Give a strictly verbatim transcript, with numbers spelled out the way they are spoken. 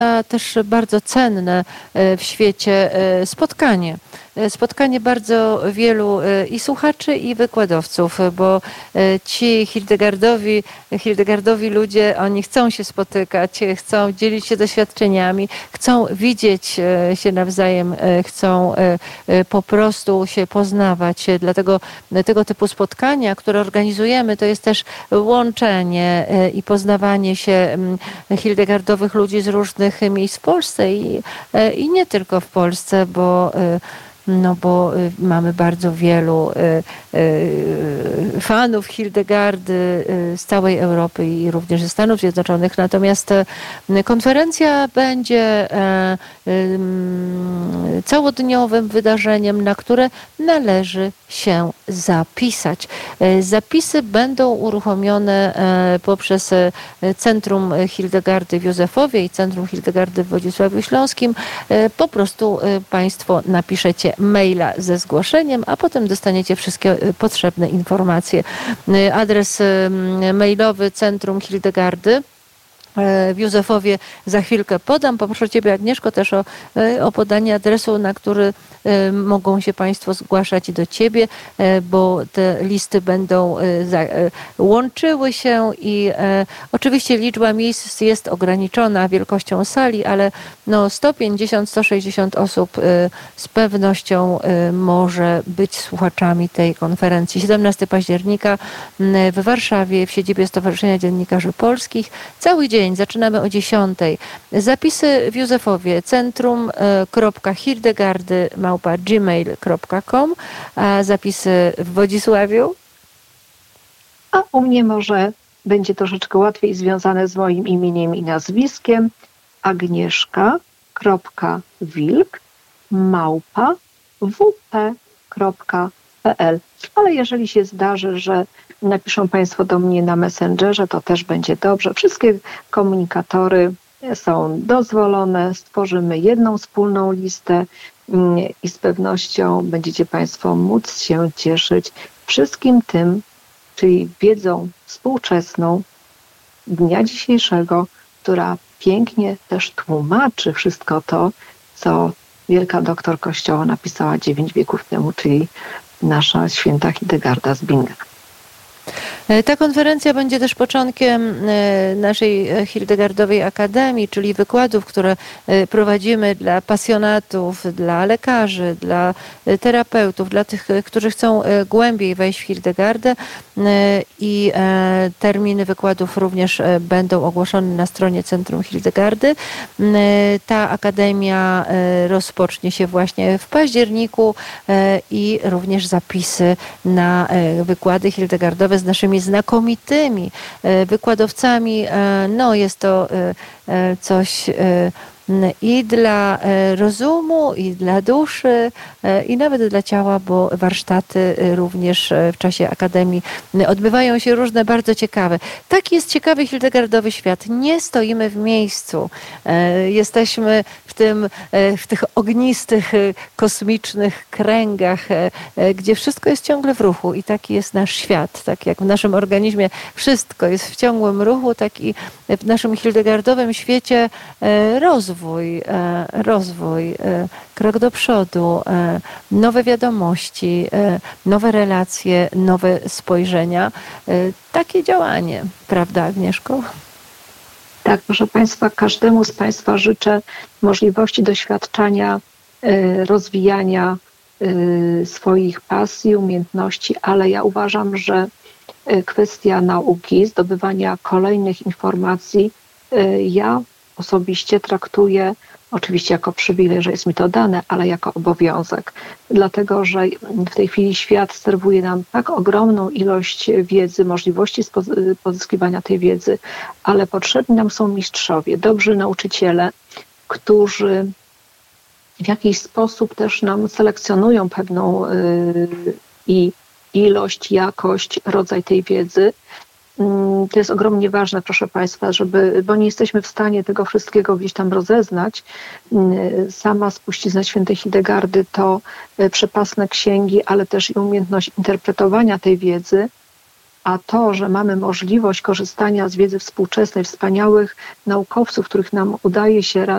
też bardzo cenne w świecie spotkanie. Spotkanie bardzo wielu i słuchaczy, i wykładowców, bo ci Hildegardowi, Hildegardowi ludzie, oni chcą się spotykać, chcą dzielić się doświadczeniami, chcą widzieć się nawzajem, chcą po prostu się poznawać. Dlatego tego typu spotkania, które organizujemy, to jest też łączenie i poznawanie się Hildegardowych ludzi z różnych miejsc w Polsce i, i nie tylko w Polsce, bo no bo mamy bardzo wielu fanów Hildegardy z całej Europy i również ze Stanów Zjednoczonych. Natomiast konferencja będzie całodniowym wydarzeniem, na które należy się zapisać. Zapisy będą uruchomione poprzez Centrum Hildegardy w Józefowie i Centrum Hildegardy w Wodzisławiu Śląskim. Po prostu Państwo napiszecie maila ze zgłoszeniem, a potem dostaniecie wszystkie potrzebne informacje. Adres mailowy Centrum Hildegardy w Józefowie za chwilkę podam. Poproszę Ciebie, Agnieszko, też o, o podanie adresu, na który mogą się Państwo zgłaszać do Ciebie, bo te listy będą łączyły się i oczywiście liczba miejsc jest ograniczona wielkością sali, ale no sto pięćdziesiąt do stu sześćdziesięciu osób z pewnością może być słuchaczami tej konferencji. siedemnastego października w Warszawie w siedzibie Stowarzyszenia Dziennikarzy Polskich. Cały dzień zaczynamy o dziesiątej. Zapisy w Józefowie centrum kropka hildegardy małpa gmail kropka com, a zapisy w Wodzisławiu? A u mnie może będzie troszeczkę łatwiej związane z moim imieniem i nazwiskiem. Agnieszka kropka wilk małpa w p kropka p l. Ale jeżeli się zdarzy, że napiszą Państwo do mnie na Messengerze, to też będzie dobrze. Wszystkie komunikatory są dozwolone. Stworzymy jedną wspólną listę i z pewnością będziecie Państwo móc się cieszyć wszystkim tym, czyli wiedzą współczesną dnia dzisiejszego, która pięknie też tłumaczy wszystko to, co wielka doktor Kościoła napisała dziewięć wieków temu, czyli nasza święta Hildegarda z Bingen. Ta konferencja będzie też początkiem naszej Hildegardowej Akademii, czyli wykładów, które prowadzimy dla pasjonatów, dla lekarzy, dla terapeutów, dla tych, którzy chcą głębiej wejść w Hildegardę, i terminy wykładów również będą ogłoszone na stronie Centrum Hildegardy. Ta akademia rozpocznie się właśnie w październiku i również zapisy na wykłady hildegardowe z naszymi znakomitymi wykładowcami. No, jest to coś i dla rozumu, i dla duszy, i nawet dla ciała, bo warsztaty również w czasie Akademii odbywają się różne, bardzo ciekawe. Taki jest ciekawy Hildegardowy świat. Nie stoimy w miejscu. Jesteśmy w tym, w tych ognistych, kosmicznych kręgach, gdzie wszystko jest ciągle w ruchu i taki jest nasz świat. Tak jak w naszym organizmie wszystko jest w ciągłym ruchu, tak i w naszym Hildegardowym świecie rozwój. Rozwój, rozwój, krok do przodu, nowe wiadomości, nowe relacje, nowe spojrzenia. Takie działanie, prawda, Agnieszko? Tak, proszę Państwa, każdemu z Państwa życzę możliwości doświadczania, rozwijania swoich pasji, umiejętności, ale ja uważam, że kwestia nauki, zdobywania kolejnych informacji, ja osobiście traktuję oczywiście jako przywilej, że jest mi to dane, ale jako obowiązek. Dlatego, że w tej chwili świat serwuje nam tak ogromną ilość wiedzy, możliwości pozyskiwania tej wiedzy, ale potrzebni nam są mistrzowie, dobrzy nauczyciele, którzy w jakiś sposób też nam selekcjonują pewną i ilość, jakość, rodzaj tej wiedzy. To jest ogromnie ważne, proszę Państwa, żeby, bo nie jesteśmy w stanie tego wszystkiego gdzieś tam rozeznać. Sama spuścizna świętej Hildegardy to przepasne księgi, ale też i umiejętność interpretowania tej wiedzy A to, że mamy możliwość korzystania z wiedzy współczesnej, wspaniałych naukowców, których nam udaje się raz